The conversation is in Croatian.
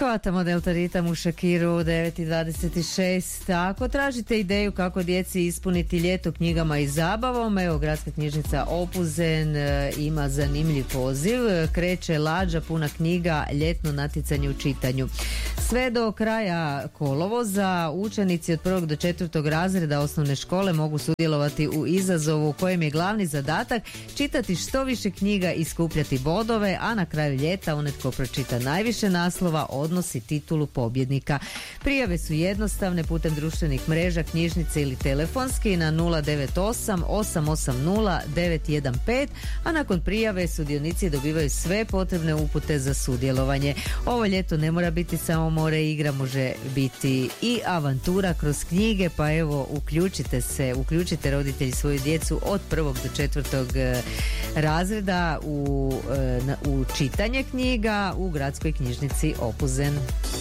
Hvatamo Delta Ritam u Šakiru 9.26. Ako tražite ideju kako djeci ispuniti ljeto knjigama i zabavom, evo Gradska knjižnica Opuzen ima zanimljiv poziv. Kreće lađa puna knjiga, ljetno natjecanje u čitanju. Sve do kraja kolovoza učenici od 1. do 4. razreda osnovne škole mogu sudjelovati u izazovu u kojem je glavni zadatak čitati što više knjiga i skupljati bodove, a na kraju ljeta onaj tko pročita najviše naslova odnosi titulu pobjednika. Prijave su jednostavne putem društvenih mreža, knjižnice ili telefonski na 098 880 915, a nakon prijave sudionici dobivaju sve potrebne upute za sudjelovanje. Ovo ljeto ne mora biti samo more i igra, može biti i avantura kroz knjige, pa evo uključite roditelji svoju djecu od 1. do 4. razreda u čitanje knjiga u Gradskoj knjižnici Opuzen.